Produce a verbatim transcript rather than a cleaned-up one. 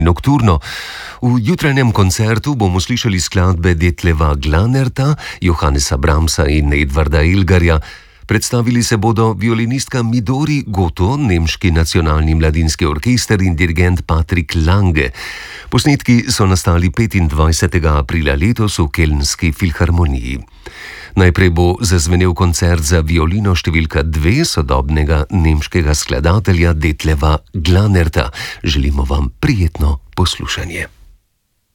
Nokturno. V jutranjem koncertu bomo slišali skladbe Detleva Glanerta, Johannesa Brahmsa in Edvarda Elgarja. Predstavili se bodo violinistka Midori Goto, nemški nacionalni mladinski orkester in dirigent Patrik Lange. Posnetki so nastali petindvajsetega aprila letos v Kelnski filharmoniji. Najprej bo zazvenel koncert za violino številka dve sodobnega nemškega skladatelja Detleva Glanerta. Želimo vam prijetno poslušanje.